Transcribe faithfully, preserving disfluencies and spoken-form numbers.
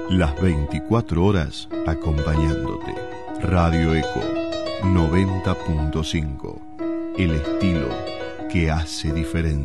las veinticuatro horas acompañándote. Radio Eco noventa punto cinco, el estilo que hace diferencia.